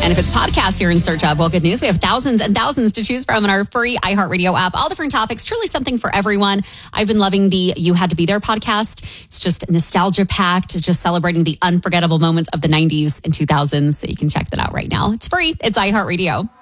And if it's podcasts you're in search of, well, good news. We have thousands and thousands to choose from in our free iHeartRadio app. All different topics, truly something for everyone. I've been loving the You Had to Be There podcast. It's just nostalgia packed, just celebrating the unforgettable moments of the 90s and 2000s. So you can check that out right now. It's free. It's iHeartRadio.